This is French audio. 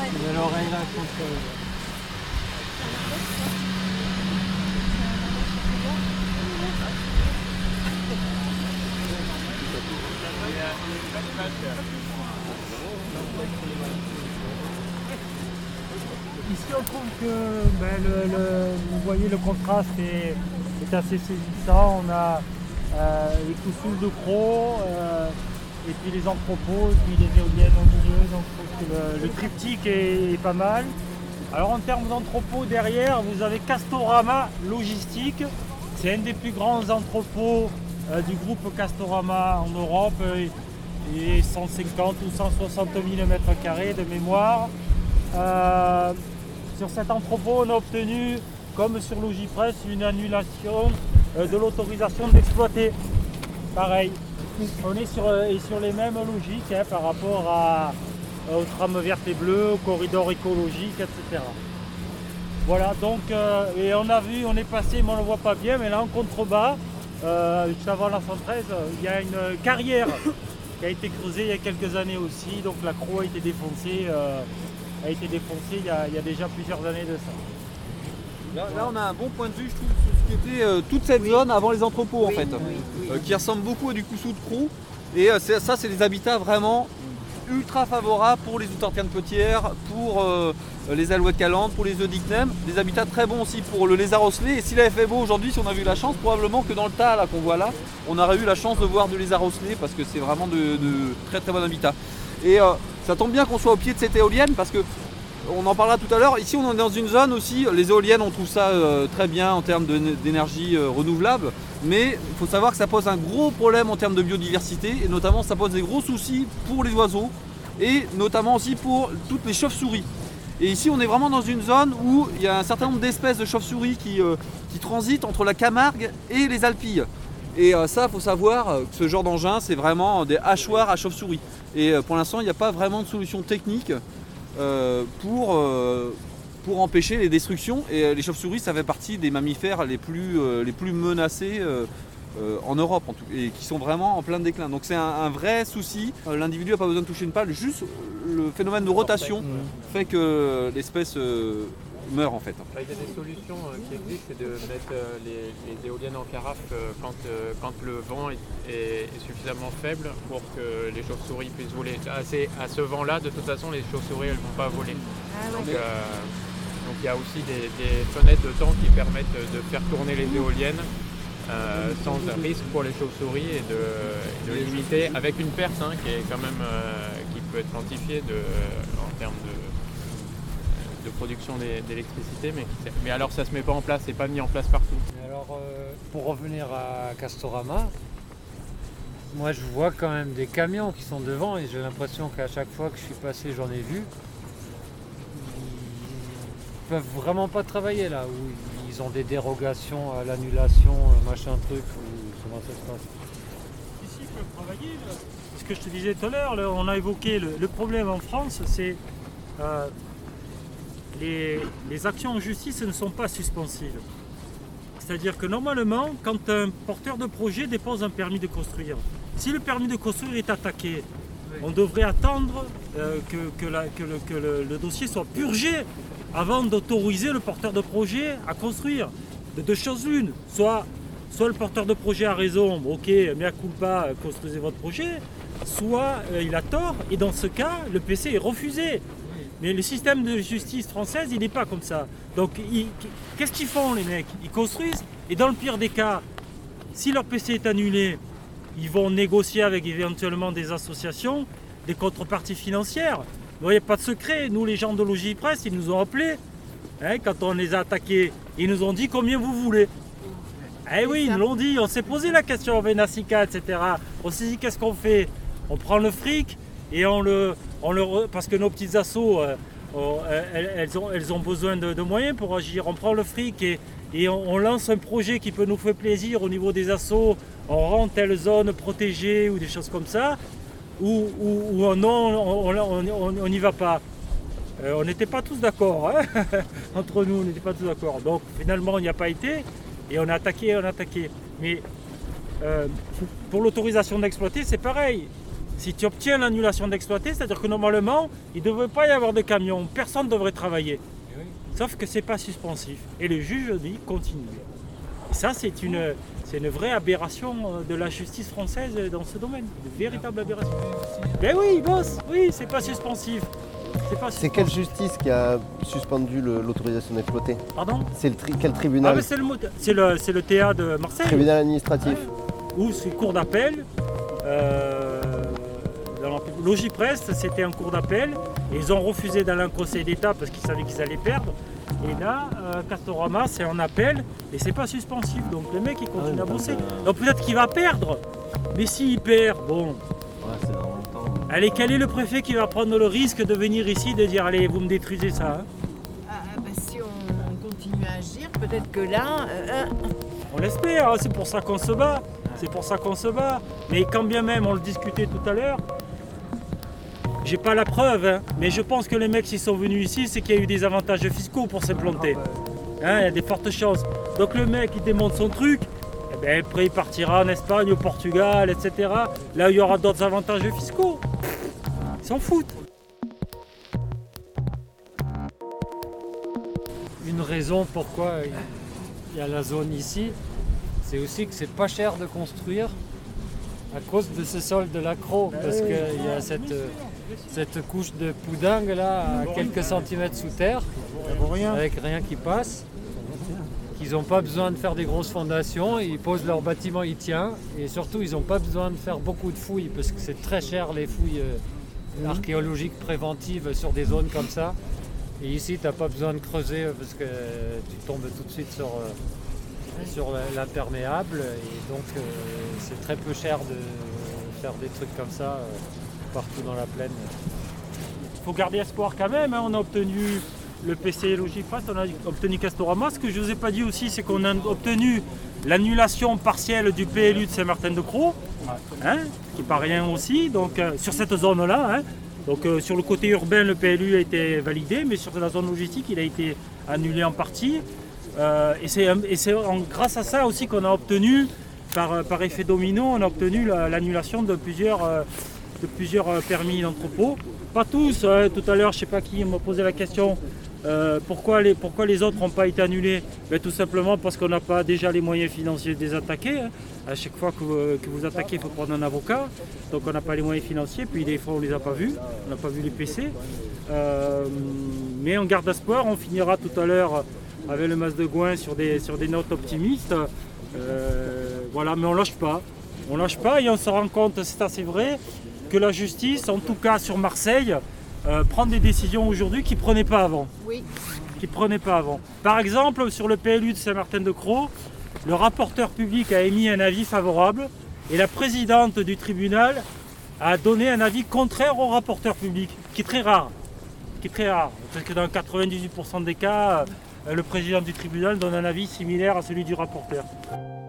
met l'oreille là contre. Ici on trouve que vous voyez le contraste est assez saisissant. On a les coussous de crocs et puis les entrepôts et puis les éoliennes au milieu. Donc je trouve que le triptyque est pas mal. Alors en termes d'entrepôts derrière, vous avez Castorama Logistique. C'est un des plus grands entrepôts du groupe Castorama en Europe. Et 150 ou 160 000 mètres carrés de mémoire. Sur cet entrepôt, on a obtenu, comme sur Logipress, une annulation de l'autorisation d'exploiter. Pareil, on est sur les mêmes logiques par rapport aux trames vertes et bleues, aux corridors écologiques, etc. Voilà, donc, et on a vu, on est passé, mais on ne le voit pas bien, mais là en contrebas, juste avant la 113, il y a une carrière qui a été creusée il y a quelques années aussi, donc la croix a été défoncée. Il y a déjà plusieurs années de ça. Là, on a un bon point de vue, je trouve, sur ce qui était toute cette zone avant les entrepôts, en fait, qui ressemble beaucoup à du Coussou de Crou. Et ça, c'est des habitats vraiment ultra favorables pour les outartiens de Petière, pour les alouettes calantes, pour les œufs d'Icnem. Des habitats très bons aussi pour le lézard osselé. Et s'il avait fait beau aujourd'hui, si on avait eu la chance, probablement que dans le tas qu'on voit là, on aurait eu la chance de voir du lézard osselé parce que c'est vraiment de très très bon habitat. Et ça tombe bien qu'on soit au pied de cette éolienne parce que on en parlera tout à l'heure. Ici, on est dans une zone aussi, les éoliennes, on trouve ça très bien en termes d'énergie renouvelable, mais il faut savoir que ça pose un gros problème en termes de biodiversité, et notamment ça pose des gros soucis pour les oiseaux, et notamment aussi pour toutes les chauves-souris. Et ici, on est vraiment dans une zone où il y a un certain nombre d'espèces de chauves-souris qui transitent entre la Camargue et les Alpilles. Et ça, il faut savoir que ce genre d'engin, c'est vraiment des hachoirs à chauves-souris. Et pour l'instant, il n'y a pas vraiment de solution technique pour empêcher les destructions. Et les chauves-souris, ça fait partie des mammifères les plus menacés en Europe, et qui sont vraiment en plein déclin. Donc c'est un vrai souci. L'individu n'a pas besoin de toucher une pale, juste le phénomène de rotation fait que l'espèce meurt en fait. Il y a des solutions qui existent, c'est de mettre les éoliennes en carafe quand le vent est suffisamment faible pour que les chauves-souris puissent voler. À ce vent-là, de toute façon, les chauves-souris elles ne vont pas voler. Donc il y a aussi des fenêtres de temps qui permettent de faire tourner les éoliennes sans risque pour les chauves-souris et de limiter avec une perte qui est quand même qui peut être quantifiée en termes de production d'électricité, mais alors ça se met pas en place, c'est pas mis en place partout. Alors pour revenir à Castorama, moi je vois quand même des camions qui sont devant et j'ai l'impression qu'à chaque fois que je suis passé, j'en ai vu. Ils peuvent vraiment pas travailler là, où ils ont des dérogations à l'annulation, machin truc, ou comment ça se passe? Ici ils peuvent travailler, là. Ce que je te disais tout à l'heure, on a évoqué le problème en France, c'est les actions en justice ne sont pas suspensives. C'est-à-dire que normalement, quand un porteur de projet dépose un permis de construire, si le permis de construire est attaqué, on devrait attendre que le dossier soit purgé avant d'autoriser le porteur de projet à construire. De deux choses l'une, soit le porteur de projet a raison, ok, mea culpa, construisez votre projet, soit il a tort, et dans ce cas, le PC est refusé. Mais le système de justice française, il n'est pas comme ça. Donc, qu'est-ce qu'ils font, les mecs? Ils construisent, et dans le pire des cas, si leur PC est annulé, ils vont négocier avec éventuellement des associations, des contreparties financières. Il n'y a pas de secret. Nous, les gens de Logipress, ils nous ont appelés. Quand on les a attaqués, ils nous ont dit combien vous voulez. Eh oui, ils nous l'ont dit. On s'est posé la question, Vénacica, etc. On s'est dit, qu'est-ce qu'on fait? On prend le fric et parce que nos petites assos, elles ont besoin de moyens pour agir. On prend le fric et on lance un projet qui peut nous faire plaisir au niveau des assos. On rend telle zone protégée ou des choses comme ça. Ou non, on n'y va pas. On n'était pas tous d'accord. Entre nous, on n'était pas tous d'accord. Donc finalement, on n'y a pas été. Et on a attaqué. Mais pour l'autorisation d'exploiter, c'est pareil. Si tu obtiens l'annulation d'exploiter, c'est-à-dire que normalement, il ne devrait pas y avoir de camions, personne ne devrait travailler. Sauf que ce n'est pas suspensif. Et le juge dit continue. Et ça, c'est une vraie aberration de la justice française dans ce domaine. Une véritable aberration. Ben oui, boss, oui, c'est pas suspensif. C'est quelle justice qui a suspendu l'autorisation d'exploiter? Pardon? Quel tribunal? Ah, c'est le TA de Marseille. Tribunal administratif. Ou c'est cour d'appel. Logiprest, c'était un cours d'appel. Et ils ont refusé d'aller en Conseil d'État parce qu'ils savaient qu'ils allaient perdre. Et là, Castorama, c'est en appel et c'est pas suspensif. Donc le mec, il continue à bosser. Donc peut-être qu'il va perdre. Mais s'il perd, bon. Ouais, c'est dans longtemps. Allez, quel est le préfet qui va prendre le risque de venir ici, de dire allez, vous me détruisez ça, si on continue à agir, peut-être que là... On l'espère, hein, c'est pour ça qu'on se bat. C'est pour ça qu'on se bat. Mais quand bien même, on le discutait tout à l'heure, j'ai pas la preuve, hein, mais je pense que les mecs, s'ils sont venus ici, c'est qu'il y a eu des avantages fiscaux pour s'implanter. Hein, il y a des fortes chances. Donc le mec, il démonte son truc, et bien, après il partira en Espagne, au Portugal, etc. Là où il y aura d'autres avantages fiscaux. Ils s'en foutent. Une raison pourquoi il y a la zone ici, c'est aussi que c'est pas cher de construire à cause de ce sol de l'accro, parce qu'il y a cette couche de poudingue là à quelques centimètres sous terre, avec rien qui passe. Ils n'ont pas besoin de faire des grosses fondations, ils posent leur bâtiment, il tient, et surtout ils n'ont pas besoin de faire beaucoup de fouilles, parce que c'est très cher les fouilles archéologiques préventives sur des zones comme ça. Et ici tu n'as pas besoin de creuser parce que tu tombes tout de suite sur l'imperméable, et donc c'est très peu cher de faire des trucs comme ça partout dans la plaine. Il faut garder espoir quand même, hein. On a obtenu le PC Logiprest, on a obtenu Castorama. Ce que je ne vous ai pas dit aussi, c'est qu'on a obtenu l'annulation partielle du PLU de Saint-Martin-de-Crau, hein, qui n'est pas rien aussi, donc sur cette zone-là. Hein. Donc sur le côté urbain, le PLU a été validé, mais sur la zone logistique, il a été annulé en partie. Et c'est grâce à ça aussi qu'on a obtenu, par effet domino, on a obtenu l'annulation de plusieurs permis d'entrepôt. Pas tous, hein. Tout à l'heure, je ne sais pas qui m'a posé la question, pourquoi les autres n'ont pas été annulés? Tout simplement parce qu'on n'a pas déjà les moyens financiers de les attaquer. Hein. À chaque fois que vous attaquez, il faut prendre un avocat. Donc on n'a pas les moyens financiers, puis des fois on ne les a pas vus, on n'a pas vu les PC. Mais on garde espoir, on finira tout à l'heure avec le Mas de Gouin sur des notes optimistes. Voilà, mais on lâche pas. On lâche pas et on se rend compte, c'est assez vrai, que la justice, en tout cas sur Marseille, prend des décisions aujourd'hui qu'ils ne prenaient pas avant. Oui. Qu'ils prenaient pas avant. Par exemple, sur le PLU de Saint-Martin-de-Crau, le rapporteur public a émis un avis favorable et la présidente du tribunal a donné un avis contraire au rapporteur public, qui est très rare. Parce que dans 98% des cas, le président du tribunal donne un avis similaire à celui du rapporteur.